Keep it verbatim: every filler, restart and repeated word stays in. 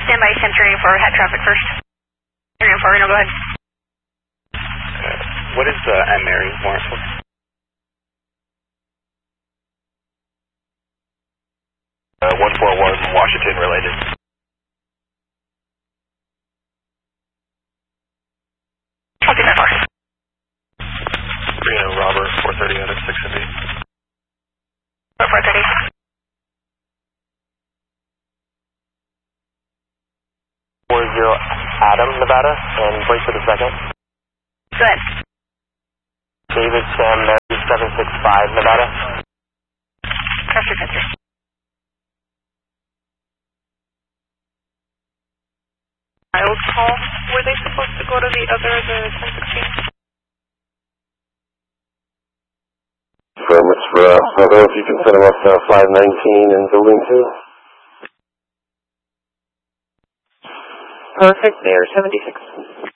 Stand by, ten three for head traffic first. Marion four, Reno, go ahead. Uh, what is uh, M. Marion warrant for? Uh, one four one Washington related. Okay, that far. Reno, Robert, four thirty out of six of eight. four thirty. four zero Adam, Nevada, and wait for the second. Go ahead. David Sam Mary, seven six five, Nevada. Cross your fencer. Miles call, were they supposed to go to the other, the ten sixteen? Affirmative for uh, although if you can set them up to five nineteen in building two. Perfect, there, seventy-six.